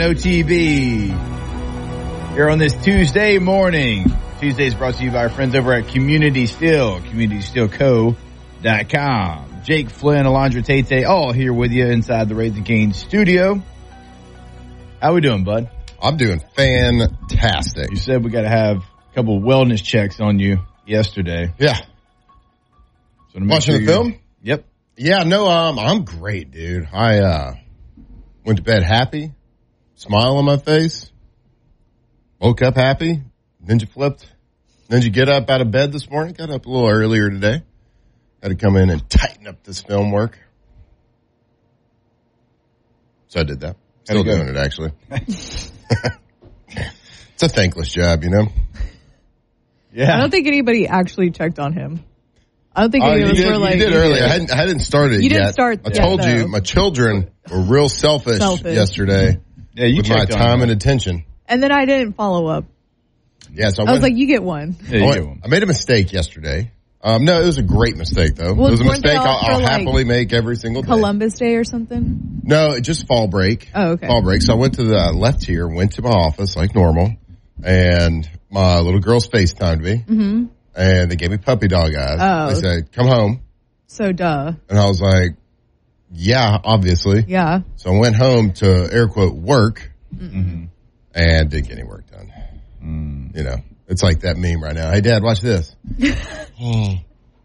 OTB. Here on this Tuesday morning. Tuesday is brought to you by our friends over at Community Steel, CommunitySteelCo.com. Jake Flynn, Alondra Tate, all here with you inside the Raising Cane's studio. How we doing, bud? I'm doing fantastic. You said we got to have a couple of wellness checks on you yesterday. Yeah. So watching the film? Yep. Yeah, no, I'm great, dude. I went to bed happy, smile on my face, woke up happy, ninja flipped. Ninja get up out of bed this morning, got up a little earlier today. Had to come in and tighten up this film work. So I did that. Still doing it, actually. It's a thankless job, you know? Yeah. I don't think anybody actually checked on him. I don't think any of us were like... You did earlier. I hadn't started you yet. Didn't start I told you, my children were real selfish. Yesterday with my time and attention. And then I didn't follow up. Yeah, so I was like, you get one. Yeah, I made a mistake yesterday. No, it was a great mistake, though. It was a mistake I'll happily make every single day. Columbus Day or something? No, just fall break. Oh, okay. Fall break. So I went to the left here, went to my office like normal, and my little girls FaceTimed me, and they gave me puppy dog eyes. Oh. They said, come home. So, duh. And I was like, yeah, obviously. Yeah. So I went home to, air quote, work, and didn't get any work done. You know, it's like that meme right now. Hey, Dad, watch this. Tiptoeing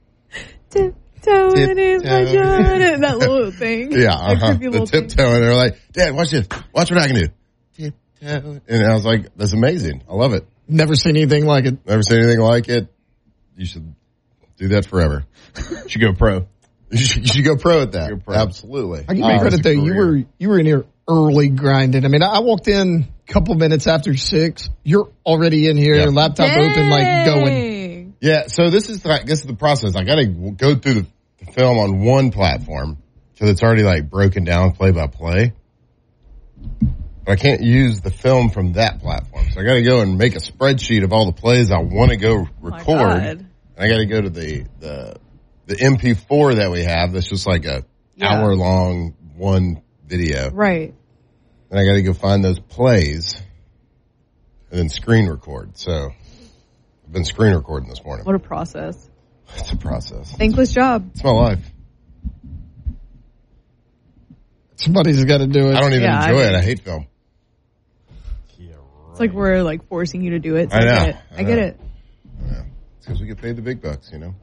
in my Jordan. That little thing. Yeah, the tiptoeing. They're like, Dad, watch this. Watch what I can do. Tiptoe. And I was like, that's amazing. I love it. Never seen anything like it. Never seen anything like it. You should do that forever. You should go pro. You should go pro at that. Pro. Absolutely. I give you credit though. You were in here early grinding. I mean, I walked in a couple minutes after 6. You're already in here, laptop open, like going. Yeah. So this is the process. I got to go through the film on one platform because it's already like broken down play by play. But I can't use the film from that platform, so I got to go and make a spreadsheet of all the plays I want to go record. And I got to go to the MP4 that we have. That's just like a hour long one video, right? And I got to go find those plays and then screen record. So I've been screen recording this morning. What a process! It's a process. Thankless job. It's my life. Somebody's got to do it. I don't even enjoy it. I hate film. Yeah, right. It's like we're like forcing you to do it. So I know. I get it. Yeah. It's because we get paid the big bucks, you know.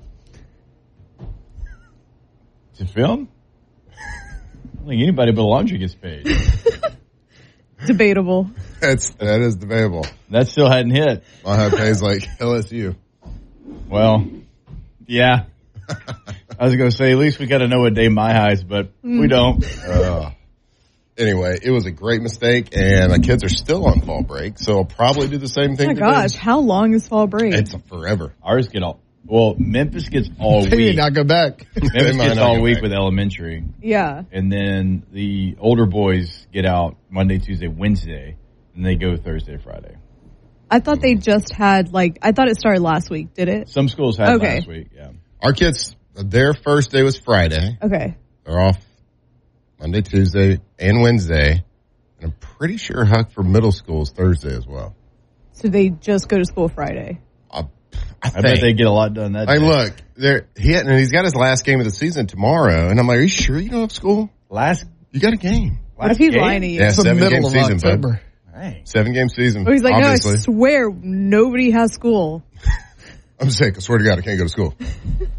To film? I don't think anybody but Alondra gets paid. Debatable. That is debatable. That still hadn't hit. My high pays like LSU. Well, yeah. I was going to say, at least we got to know what day my high is, but we don't. Anyway, it was a great mistake, and the kids are still on fall break, so I'll probably do the same thing. Oh my gosh, how long is fall break? It's forever. Ours get all. Well, Memphis gets all week. They may not go back. Memphis gets all week with elementary. Yeah. And then the older boys get out Monday, Tuesday, Wednesday, and they go Thursday, Friday. I thought they just had, I thought it started last week. Did it? Some schools had last week, yeah. Our kids, their first day was Friday. Okay. They're off Monday, Tuesday, and Wednesday. And I'm pretty sure Huck for middle school is Thursday as well. So they just go to school Friday. I bet they get a lot done that day. Look, he's got his last game of the season tomorrow, and I'm like, are you sure you don't have school? You got a game. What if he's lying to you? Yeah, it's the 7-game middle season, of October. bud. 7-game season. Oh, he's like, obviously. no, I swear nobody has school. I'm sick. I swear to God, I can't go to school.